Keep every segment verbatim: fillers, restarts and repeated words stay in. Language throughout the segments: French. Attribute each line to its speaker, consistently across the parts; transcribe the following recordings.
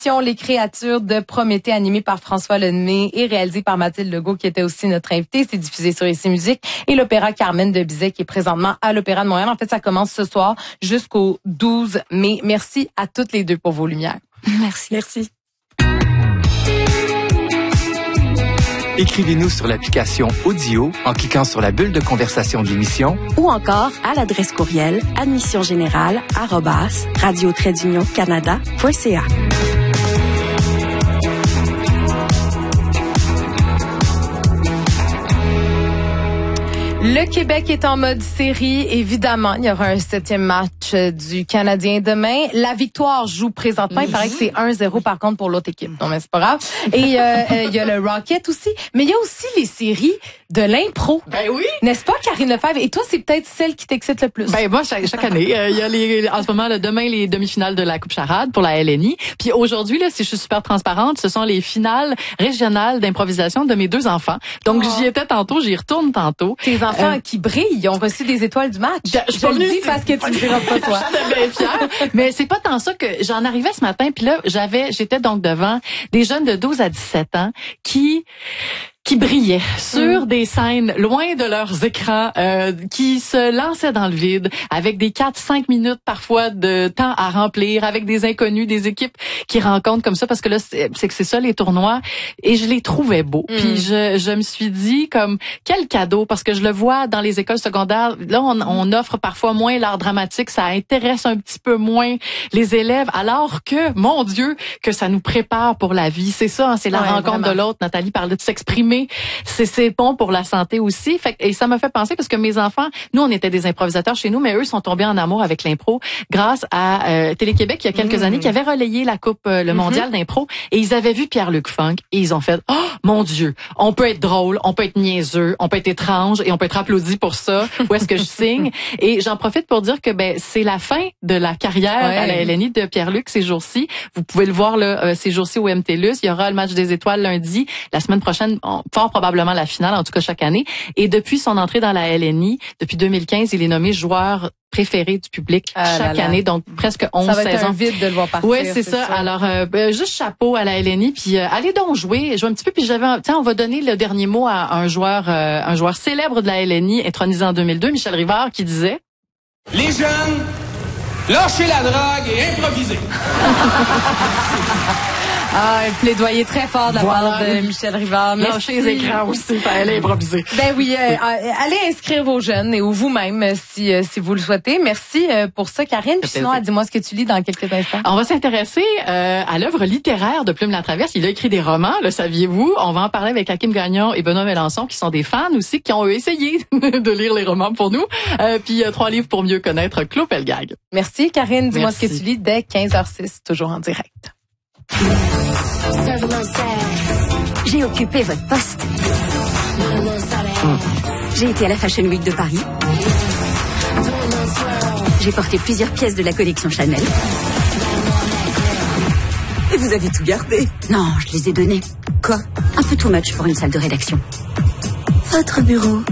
Speaker 1: Les créatures de Prométhée, animé par François Lemay et réalisé par Mathilde Legault, qui était aussi notre invitée. C'est diffusé sur Ici Musique. Et l'opéra Carmen de Bizet, qui est présentement à l'Opéra de Montréal. En fait, ça commence ce soir jusqu'au douze mai. Merci à toutes les deux pour vos lumières.
Speaker 2: Merci.
Speaker 1: Merci.
Speaker 3: Écrivez-nous sur l'application Audio en cliquant sur la bulle de conversation de l'émission
Speaker 2: ou encore à l'adresse courriel admission générale arobase radio trait d'union canada point c a.
Speaker 1: Le Québec est en mode série. Évidemment, il y aura un septième match du Canadien demain. La victoire joue présentement. Il paraît que c'est un zéro par contre pour l'autre équipe. Non, mais c'est pas grave. Et euh, euh, il y a le Rocket aussi. Mais il y a aussi les séries de l'impro.
Speaker 4: Ben oui.
Speaker 1: N'est-ce pas, Karine Lefebvre? Et toi, c'est peut-être celle qui t'excite le plus.
Speaker 4: Ben moi, chaque, chaque année, euh, il y a les, en ce moment, là, demain, les demi-finales de la Coupe Charade pour la L N I. Puis aujourd'hui, là, si je suis super transparente, ce sont les finales régionales d'improvisation de mes deux enfants. Donc, oh. j'y étais tantôt, j'y retourne tantôt.
Speaker 1: Tes enfants euh, qui brillent, ils ont reçu des étoiles du match. Je, je, je le dis parce que tu ne diras pas toi.
Speaker 4: J'étais bien fière. Mais c'est pas tant ça que j'en arrivais ce matin, puis là, j'avais, j'étais donc devant des jeunes de douze à dix-sept ans qui qui brillaient sur mmh. des scènes loin de leurs écrans, euh, qui se lançaient dans le vide avec des quatre cinq minutes parfois de temps à remplir, avec des inconnus, des équipes qui rencontrent comme ça, parce que là, c'est, c'est que c'est ça les tournois, et je les trouvais beaux. Mmh. Puis je, je me suis dit, comme, quel cadeau, parce que je le vois dans les écoles secondaires, là, on, on offre parfois moins l'art dramatique, ça intéresse un petit peu moins les élèves, alors que, mon Dieu, que ça nous prépare pour la vie. C'est ça, hein, c'est la ouais, rencontre vraiment. De l'autre. Nathalie parlait de s'exprimer. C'est, c'est bon pour la santé aussi. Fait, et ça m'a fait penser parce que mes enfants, nous, on était des improvisateurs chez nous, mais eux sont tombés en amour avec l'impro grâce à euh, Télé-Québec il y a quelques mmh. années qui avait relayé la Coupe, euh, le mondial mmh. d'impro. Et ils avaient vu Pierre-Luc Funk et ils ont fait « Oh, mon Dieu, on peut être drôle, on peut être niaiseux, on peut être étrange et on peut être applaudi pour ça. Où est-ce que je signe? » Et j'en profite pour dire que ben c'est la fin de la carrière ouais. à la L N I de Pierre-Luc ces jours-ci. Vous pouvez le voir là, euh, ces jours-ci au M T L U S. Il y aura le match des étoiles lundi. La semaine prochaine, on, fort probablement la finale, en tout cas chaque année. Et depuis son entrée dans la L N I, depuis deux mille quinze, il est nommé joueur préféré du public ah chaque là là. année, donc presque onze saisons.
Speaker 1: Ça va être un vide de le voir partir.
Speaker 4: Oui, c'est, c'est ça. ça. Alors, euh, ben, juste chapeau à la L N I, puis euh, allez donc jouer, jouer un petit peu. Puis j'avais, tiens, on va donner le dernier mot à un joueur, euh, un joueur célèbre de la L N I, intronisé en deux mille deux, Michel Rivard, qui disait:
Speaker 5: les jeunes, lâchez la drogue et improvisez.
Speaker 1: Ah, un plaidoyer très fort de la
Speaker 4: voilà.
Speaker 1: part de Michel Rivard.
Speaker 4: Lâchez les écrans aussi, allez improviser.
Speaker 1: Ben oui, euh, allez inscrire vos jeunes et ou vous-même si euh, si vous le souhaitez. Merci euh, pour ça, Karine. Puis sinon, dis-moi ce que tu lis dans quelques instants.
Speaker 4: On va s'intéresser euh, à l'œuvre littéraire de Plume Latraverse. Il a écrit des romans, le saviez-vous? On va en parler avec Hakim Gagnon et Benoît Mélenchon, qui sont des fans aussi, qui ont essayé de lire les romans pour nous. Euh, puis euh, trois livres pour mieux connaître Claude Pelgag.
Speaker 1: Merci, Karine. Dis-moi Merci. ce que tu lis dès quinze heures six, toujours en direct.
Speaker 6: J'ai occupé votre poste. J'ai été à la Fashion Week de Paris. J'ai porté plusieurs pièces de la collection Chanel. Et vous avez tout gardé? Non, je les ai donnés. Quoi? Un peu too much pour une salle de rédaction. Votre bureau.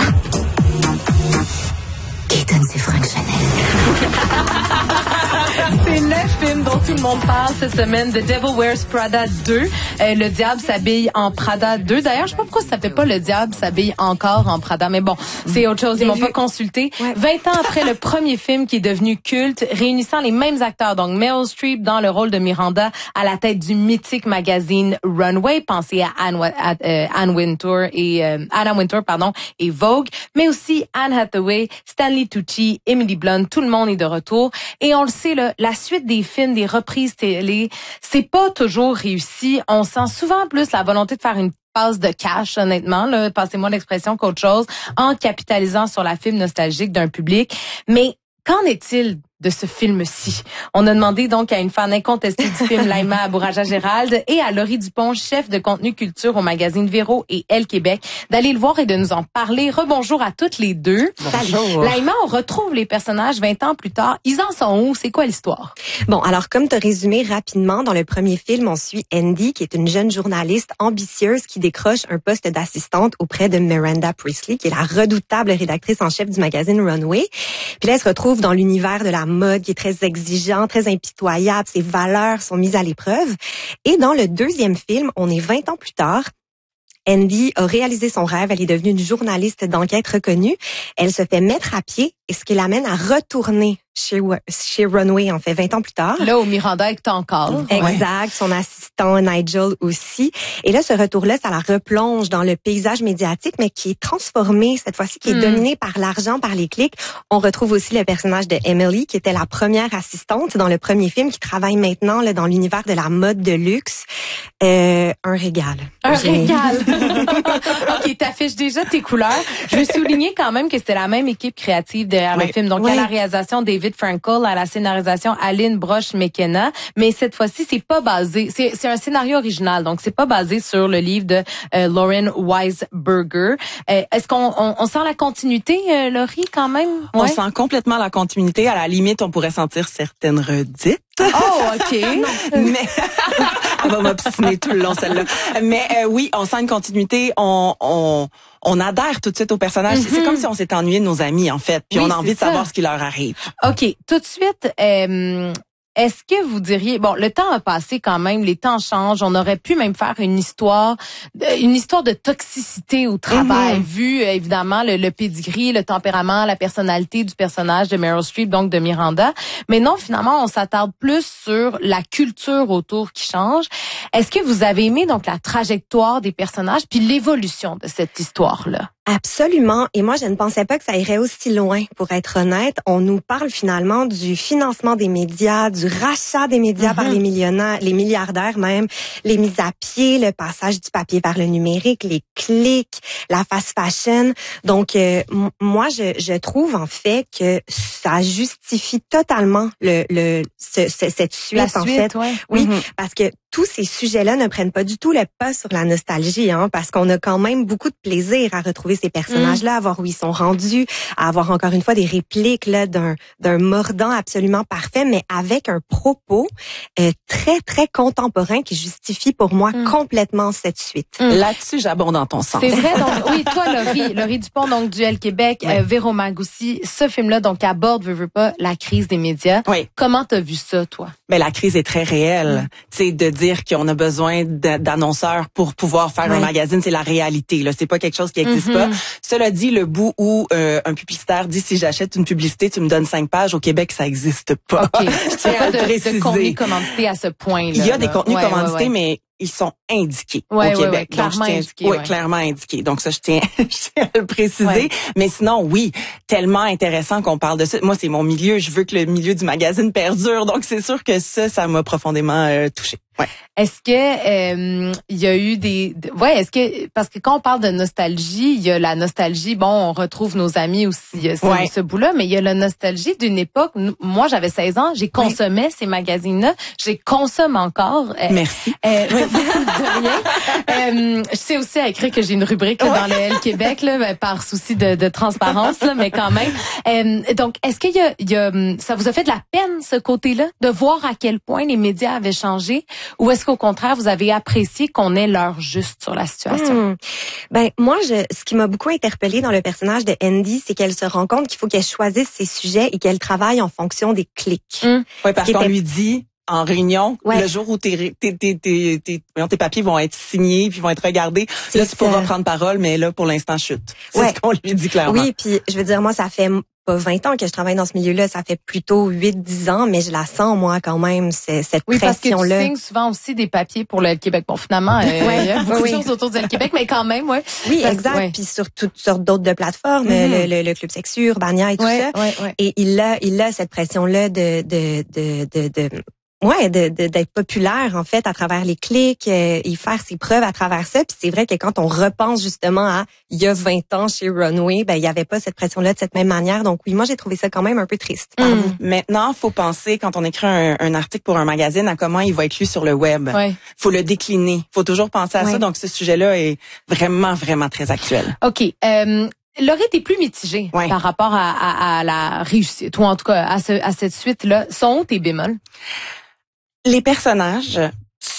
Speaker 6: Qui donne ses fringues Chanel?
Speaker 1: C'est le film dont tout le monde parle cette semaine, The Devil Wears Prada deux. Euh, le diable s'habille en Prada deux. D'ailleurs, je sais pas pourquoi ça s'appelle pas Le diable s'habille encore en Prada, mais bon, c'est autre chose. Ils m'ont pas consulté. Ouais. vingt ans après le premier film qui est devenu culte, réunissant les mêmes acteurs, donc Meryl Streep dans le rôle de Miranda à la tête du mythique magazine Runway. Pensez à Anne, à, euh, Anne Wintour et euh, Anna Wintour, pardon, et Vogue, mais aussi Anne Hathaway, Stanley Tucci, Emily Blunt. Tout le monde est de retour. Et on le sait, là, la suite des films, des reprises télé, c'est pas toujours réussi. On sent souvent plus la volonté de faire une passe de cash, honnêtement, là, passez-moi l'expression, qu'autre chose, en capitalisant sur la fibre nostalgique d'un public. Mais qu'en est-il de ce film-ci? On a demandé donc à une fan incontestée du film, Laïma Abouraja-Gérald, et à Laurie Dupont, chef de contenu culture au magazine Véro et Elle Québec, d'aller le voir et de nous en parler. Rebonjour à toutes les deux.
Speaker 2: Bonjour.
Speaker 1: Laïma, on retrouve les personnages vingt ans plus tard. Ils en sont où? C'est quoi l'histoire?
Speaker 7: Bon, alors comme tu as résumé rapidement, dans le premier film, on suit Andy, qui est une jeune journaliste ambitieuse qui décroche un poste d'assistante auprès de Miranda Priestley, qui est la redoutable rédactrice en chef du magazine Runway. Puis là, elle se retrouve dans l'univers de la mode, qui est très exigeant, très impitoyable. Ses valeurs sont mises à l'épreuve. Et dans le deuxième film, on est vingt ans plus tard. Andy a réalisé son rêve. Elle est devenue une journaliste d'enquête reconnue. Elle se fait mettre à pied et ce qui l'amène à retourner chez, chez Runway, en fait, vingt ans plus tard.
Speaker 1: Là où Miranda est encore.
Speaker 7: Exact. Ouais. Son assistant Nigel aussi. Et là, ce retour-là, ça la replonge dans le paysage médiatique, mais qui est transformé, cette fois-ci, qui est mm. dominé par l'argent, par les clics. On retrouve aussi le personnage de Emily, qui était la première assistante dans le premier film, qui travaille maintenant là, dans l'univers de la mode de luxe. Euh, un régal.
Speaker 1: Un régal. OK, t'affiches déjà tes couleurs. Je veux souligner quand même que c'était la même équipe créative derrière oui. le film. Donc, oui. à la réalisation, David Frankel, à la scénarisation, Aline Brosh-McKenna. Mais cette fois-ci, c'est pas basé... C'est, c'est un scénario original, donc c'est pas basé sur le livre de euh, Lauren Weisberger. Euh, est-ce qu'on on, on sent la continuité, euh, Laurie, quand même?
Speaker 8: Ouais. On sent complètement la continuité. À la limite, on pourrait sentir certaines redites.
Speaker 1: Oh, OK.
Speaker 8: Mais on va m'obstiner tout le long, celle-là. Mais euh, oui, on sent une continuité. On, on, on adhère tout de suite au personnage. Mm-hmm. C'est comme si on s'était ennuyé de nos amis, en fait. Puis oui, on a envie de ça. savoir ce qui leur arrive.
Speaker 1: OK. Tout de suite... Euh, Est-ce que vous diriez, bon, le temps a passé quand même, les temps changent, on aurait pu même faire une histoire, une histoire de toxicité au travail, mm-hmm. vu évidemment le, le pedigree, le tempérament, la personnalité du personnage de Meryl Streep, donc de Miranda. Mais non, finalement, on s'attarde plus sur la culture autour qui change. Est-ce que vous avez aimé donc la trajectoire des personnages puis l'évolution de cette histoire-là?
Speaker 7: Absolument. Et moi, je ne pensais pas que ça irait aussi loin, pour être honnête. On nous parle finalement du financement des médias, du rachat des médias mm-hmm. par les millionnaires, les milliardaires même, les mises à pied, le passage du papier vers le numérique, les clics, la fast fashion. Donc, euh, m- moi, je, je trouve en fait que ça justifie totalement le, le ce, ce, cette suite,
Speaker 1: La
Speaker 7: en
Speaker 1: suite,
Speaker 7: fait.
Speaker 1: Ouais.
Speaker 7: Oui,
Speaker 1: mm-hmm.
Speaker 7: parce que tous ces sujets-là ne prennent pas du tout le pas sur la nostalgie, hein, parce qu'on a quand même beaucoup de plaisir à retrouver ces personnages-là, à voir où ils sont rendus, à avoir encore une fois des répliques là d'un d'un mordant absolument parfait, mais avec un propos euh, très très contemporain qui justifie pour moi mm. complètement cette suite.
Speaker 8: Mm. Là-dessus, j'abonde dans ton sens.
Speaker 1: C'est vrai. Donc oui, toi, Laurie, Laurie Dupont, donc Duel Québec, ouais. euh, Véro Mag aussi, ce film-là donc aborde, veux veux pas, la crise des médias.
Speaker 8: Oui.
Speaker 1: Comment t'as vu ça, toi?
Speaker 8: Ben la crise est très réelle. Mm. Tu sais, de dire qu'on a besoin d'annonceurs pour pouvoir faire oui. un magazine, c'est la réalité. Là, c'est pas quelque chose qui n'existe mm-hmm. pas. Cela dit, le bout où euh, un publicitaire dit si j'achète une publicité, tu me donnes cinq pages. Au Québec, ça n'existe pas.
Speaker 1: Ok. Je tiens pas de, de contenu commandité à ce point-là.
Speaker 8: Il y a des
Speaker 1: là.
Speaker 8: contenus
Speaker 1: ouais,
Speaker 8: commandités,
Speaker 1: ouais, ouais.
Speaker 8: mais ils sont indiqués
Speaker 1: ouais,
Speaker 8: au Québec.
Speaker 1: Ouais, ouais, clairement
Speaker 8: Donc, je tiens,
Speaker 1: indiqués.
Speaker 8: Oui,
Speaker 1: ouais.
Speaker 8: clairement indiqués. Donc ça, je tiens, je tiens à le préciser. Ouais. Mais sinon, oui, tellement intéressant qu'on parle de ça. Moi, c'est mon milieu. Je veux que le milieu du magazine perdure. Donc c'est sûr que ça, ça m'a profondément euh, touchée. Ouais.
Speaker 1: Est-ce que euh, il y a eu des ouais, est-ce que parce que quand on parle de nostalgie, il y a la nostalgie, bon, on retrouve nos amis aussi ce, ouais. ce bout-là, mais il y a la nostalgie d'une époque. Moi, j'avais seize ans, j'ai consommé oui. ces magazines-là, j'ai consomme encore. Euh,
Speaker 8: Merci.
Speaker 1: Euh, de rien. Euh, je sais aussi à écrire que j'ai une rubrique là, dans le L Québec là, ben, par souci de, de transparence là, mais quand même. Euh, donc, est-ce qu'il y a, il y a ça vous a fait de la peine ce côté-là de voir à quel point les médias avaient changé? Ou est-ce qu'au contraire, vous avez apprécié qu'on ait l'heure juste sur la situation?
Speaker 7: Mmh. Ben moi, je, ce qui m'a beaucoup interpellée dans le personnage de Andy, c'est qu'elle se rend compte qu'il faut qu'elle choisisse ses sujets et qu'elle travaille en fonction des clics.
Speaker 8: Mmh. Oui, parce qu'on
Speaker 7: était...
Speaker 8: lui dit en réunion,
Speaker 7: ouais.
Speaker 8: le jour où tes, tes, tes, tes, tes, tes papiers vont être signés puis vont être regardés, c'est là, tu pourras prendre parole, mais là, pour l'instant, chute. C'est ouais. ce qu'on lui dit clairement.
Speaker 7: Oui, puis je veux dire, moi, ça fait pas vingt ans que je travaille dans ce milieu-là, ça fait plutôt huit dix ans, mais je la sens, moi, quand même, c'est, cette
Speaker 1: oui, pression-là. Oui, parce que tu signes souvent aussi des papiers pour le Québec. Bon, finalement, euh, ouais, il y a beaucoup oui. de choses autour du Québec, mais quand même, ouais.
Speaker 7: Oui, parce, exact. Ouais. Puis sur toutes sortes d'autres de plateformes, mm-hmm. le, le, le Club Sexu, Urbania et tout
Speaker 1: ouais,
Speaker 7: ça.
Speaker 1: Ouais, ouais.
Speaker 7: Et il a, il a cette pression-là de, de, de, de, de Ouais, de, de, d'être populaire en fait à travers les clics, euh, et faire ses preuves à travers ça. Puis c'est vrai que quand on repense justement à il y a vingt ans chez Runway, ben il y avait pas cette pression-là de cette même manière. Donc oui, moi j'ai trouvé ça quand même un peu triste.
Speaker 8: Mmh. Maintenant, faut penser quand on écrit un, un article pour un magazine à comment il va être lu sur le web.
Speaker 1: Ouais.
Speaker 8: Faut le décliner. Faut toujours penser à ouais. ça. Donc ce sujet-là est vraiment vraiment très actuel.
Speaker 1: Ok. Euh... Laurie, t'es plus mitigée
Speaker 8: ouais.
Speaker 1: par rapport à, à, à la réussite, ou en tout cas à, ce, à cette suite-là. Sont où tes bémols?
Speaker 8: Les personnages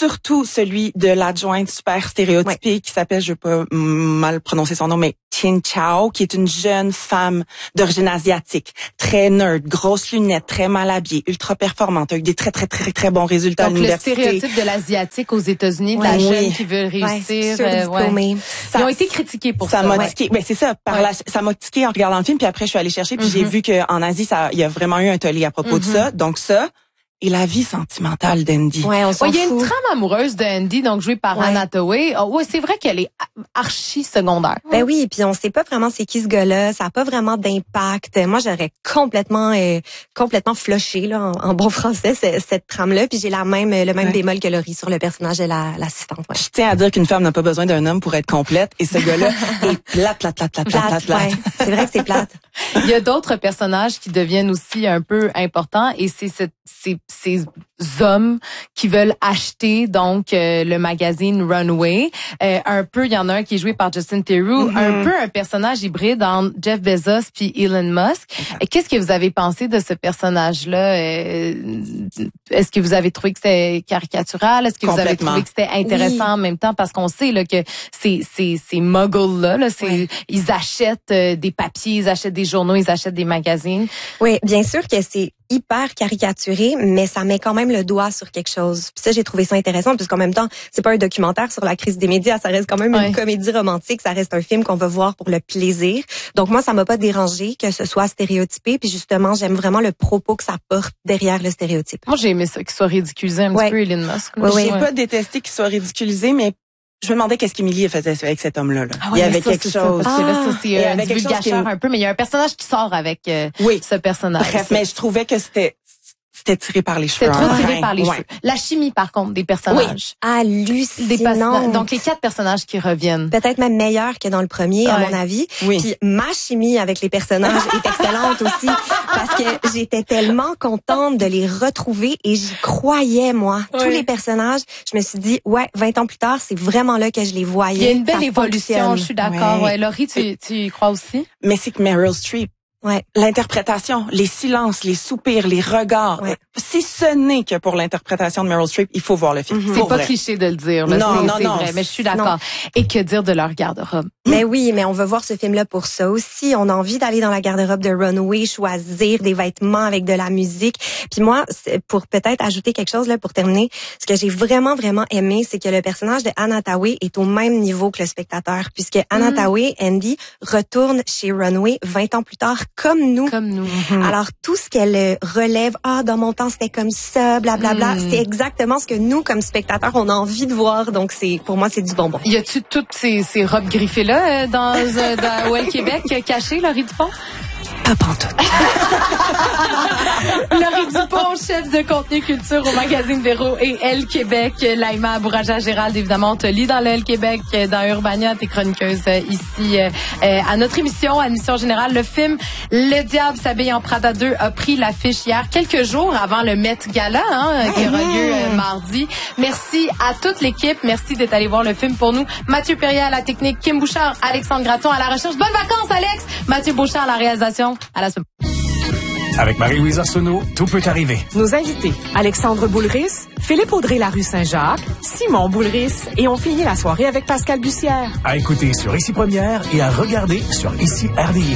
Speaker 8: surtout celui de l'adjointe super stéréotypée ouais. qui s'appelle, je vais pas mal prononcer son nom, mais Tien Chao, qui est une jeune femme d'origine asiatique, très nerd, grosses lunettes, très mal habillée, ultra performante, avec des très très très très bons résultats
Speaker 1: Donc,
Speaker 8: à l'université.
Speaker 1: Le stéréotype de l'asiatique aux États-Unis, de
Speaker 8: ouais,
Speaker 1: la
Speaker 8: oui.
Speaker 1: jeune qui veut réussir,
Speaker 7: ouais, euh, ouais.
Speaker 8: Ça,
Speaker 7: Ils
Speaker 1: ont été critiqués pour ça.
Speaker 8: Ça m'a
Speaker 1: ouais.
Speaker 8: tiqué. Ben c'est ça. Par ouais. la, ça m'a tiqué en regardant le film, puis après je suis allée chercher, puis mm-hmm. j'ai vu qu'en Asie, ça, il y a vraiment eu un tollé à propos mm-hmm. de ça. Donc ça. Et la vie sentimentale d'Andy.
Speaker 1: Ouais, on s'en ouais, il y a une trame amoureuse d'Andy, donc jouée par ouais. Anne Hathaway. Oh, ouais, c'est vrai qu'elle est archi secondaire.
Speaker 7: Ben oui, puis on sait pas vraiment c'est qui ce gars-là, ça a pas vraiment d'impact. Moi, j'aurais complètement euh, complètement flushé là en, en bon français cette, cette trame-là, puis j'ai la même le même ouais. bémol que Laurie sur le personnage de la l'assistante. Ouais.
Speaker 8: Je tiens à dire qu'une femme n'a pas besoin d'un homme pour être complète, et ce gars-là est plate, plate, plate, plate, plate, plate. plate.
Speaker 7: Ouais, c'est vrai que c'est plate.
Speaker 1: Il y a d'autres personnages qui deviennent aussi un peu importants, et c'est cette c'est ces hommes qui veulent acheter donc euh, le magazine Runway. Euh, un peu, il y en a un qui est joué par Justin Theroux, mm-hmm. un peu un personnage hybride entre Jeff Bezos puis Elon Musk. Okay. Qu'est-ce que vous avez pensé de ce personnage-là? Euh, est-ce que vous avez trouvé que c'était caricatural? Est-ce que vous avez trouvé que c'était intéressant oui. en même temps? Parce qu'on sait là que ces ces ces muggles-là, là, c'est oui. ils achètent euh, des papiers, ils achètent des journaux, ils achètent des magazines.
Speaker 7: Oui, bien sûr que c'est hyper caricaturé, mais ça met quand même le doigt sur quelque chose. Puis ça, j'ai trouvé ça intéressant, puisqu'en même temps, c'est pas un documentaire sur la crise des médias, ça reste quand même ouais. une comédie romantique, ça reste un film qu'on va voir pour le plaisir. Donc moi, ça m'a pas dérangé que ce soit stéréotypé, puis justement, j'aime vraiment le propos que ça porte derrière le stéréotype.
Speaker 1: Moi, j'ai aimé ça, qu'il soit ridiculisé un
Speaker 7: ouais.
Speaker 1: petit peu, Elon Musk.
Speaker 8: Ouais, ouais. J'ai pas détesté qu'il soit ridiculisé, mais je me demandais qu'est-ce qu'Émilie faisait avec cet homme-là. Là.
Speaker 1: Ah ouais,
Speaker 8: il y avait
Speaker 1: ça,
Speaker 8: quelque
Speaker 1: c'est
Speaker 8: chose.
Speaker 1: Ça, parce que là, ça, c'est euh,
Speaker 8: un
Speaker 1: divulgateur un peu, mais il y a un personnage qui sort avec euh, oui. ce personnage.
Speaker 8: Bref, mais je trouvais que c'était C'était tiré par les cheveux.
Speaker 1: C'était trop tiré
Speaker 8: hein.
Speaker 1: par les
Speaker 8: ouais.
Speaker 1: cheveux. La chimie, par contre, des personnages.
Speaker 7: Oui. Hallucinant.
Speaker 1: Des Donc, les quatre personnages qui reviennent.
Speaker 7: Peut-être même meilleurs que dans le premier, ouais. à mon avis.
Speaker 8: Oui.
Speaker 7: Puis ma chimie avec les personnages est excellente aussi. Parce que j'étais tellement contente de les retrouver et j'y croyais, moi. Oui. Tous les personnages, je me suis dit, ouais, vingt ans plus tard, c'est vraiment là que je les voyais.
Speaker 1: Il y a une belle
Speaker 7: Ça
Speaker 1: évolution,
Speaker 7: fonctionne.
Speaker 1: je suis d'accord. Ouais. Ouais. Laurie, tu, tu y crois aussi?
Speaker 8: Mais c'est que Meryl Streep,
Speaker 7: ouais.
Speaker 8: l'interprétation, les silences, les soupirs, les regards.
Speaker 7: Ouais.
Speaker 8: Si ce n'est que pour l'interprétation de Meryl Streep, il faut voir le film.
Speaker 1: Mm-hmm. C'est pas vrai. Cliché de le dire. Là.
Speaker 8: Non,
Speaker 1: c'est,
Speaker 8: non,
Speaker 1: c'est
Speaker 8: non.
Speaker 1: vrai, mais je suis d'accord. Et que dire de leur garde-robe?
Speaker 7: Mais oui, mais on veut voir ce film-là pour ça aussi. On a envie d'aller dans la garde-robe de Runway, choisir des vêtements avec de la musique. Puis moi, pour peut-être ajouter quelque chose là pour terminer, ce que j'ai vraiment vraiment aimé, c'est que le personnage de Anne Hathaway est au même niveau que le spectateur, puisque Anne mm. Hathaway, Andy, retourne chez Runway vingt ans plus tard, comme nous.
Speaker 1: Comme nous.
Speaker 7: Mm. Alors tout ce qu'elle relève, ah dans mon temps c'était comme ça, blablabla, bla, bla, mm. c'est exactement ce que nous comme spectateurs on a envie de voir. Donc c'est pour moi c'est du bonbon.
Speaker 1: Y a-tu toutes ces, ces robes griffées là euh, dans, euh, dans Well Québec euh, cachées, Laurie Dupont?
Speaker 8: Pas pantoute.
Speaker 1: Laurie Dupont, chef de contenu culture au magazine Véro et Elle Québec. Laïma Bouraja-Gérald, évidemment, on te lit dans le Elle Québec, dans Urbania, t'es chroniqueuse ici euh, à notre émission, à l'émission générale. Le film Le Diable s'habille en Prada deux a pris l'affiche hier, quelques jours avant le Met Gala, hein, qui aura lieu euh, mardi. Merci à toute l'équipe. Merci d'être allé voir le film pour nous. Mathieu Perrier à la technique, Kim Bouchard, Alexandre Gratton à la recherche. Bonnes vacances, Alex! Mathieu Bouchard à la réalisation. À la semaine.
Speaker 9: Avec Marie-Louise Arsenault, tout peut arriver.
Speaker 10: Nos invités, Alexandre Boulris, Philippe Audrey Larue Saint-Jacques, Simon Boulris et on finit la soirée avec Pascal Bussière.
Speaker 9: À écouter sur Ici Première et à regarder sur Ici R D I.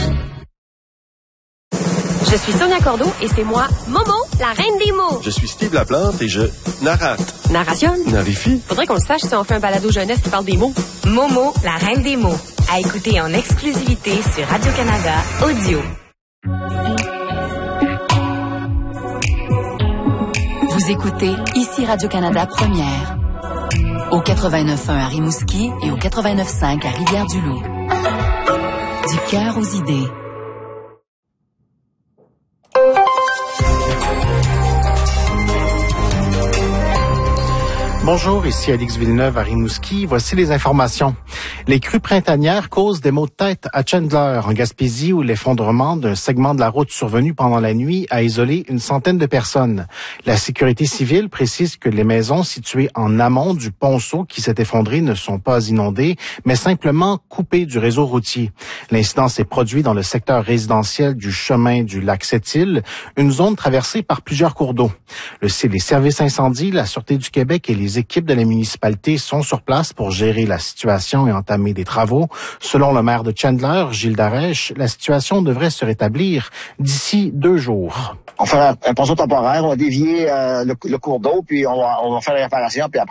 Speaker 11: Je suis Sonia Cordeau et c'est moi, Momo, la reine des mots.
Speaker 12: Je suis Steve Laplante et je narrate.
Speaker 11: Narration.
Speaker 12: Narifie.
Speaker 11: Faudrait qu'on le sache si on fait un balado jeunesse qui parle des mots. Momo, la reine des mots. À écouter en exclusivité sur Radio-Canada Audio.
Speaker 13: Vous écoutez Ici Radio-Canada Première. Au quatre-vingt-neuf point un à Rimouski et au quatre-vingt-neuf point cinq à Rivière-du-Loup. Du cœur aux idées.
Speaker 14: Bonjour, ici Alix Villeneuve à Rimouski. Voici les informations. Les crues printanières causent des maux de tête à Chandler, en Gaspésie, où l'effondrement d'un segment de la route survenu pendant la nuit a isolé une centaine de personnes. La sécurité civile précise que les maisons situées en amont du ponceau qui s'est effondré ne sont pas inondées, mais simplement coupées du réseau routier. L'incident s'est produit dans le secteur résidentiel du chemin du lac Sept-Îles, une zone traversée par plusieurs cours d'eau. Le, les services incendies, la Sûreté du Québec et les les équipes de la municipalité sont sur place pour gérer la situation et entamer des travaux. Selon le maire de Chandler, Gilles Darèche, la situation devrait se rétablir d'ici deux jours.
Speaker 15: On fait un, un ponceau temporaire, on va dévier euh, le, le cours d'eau, puis on va, on va faire la réparation, puis après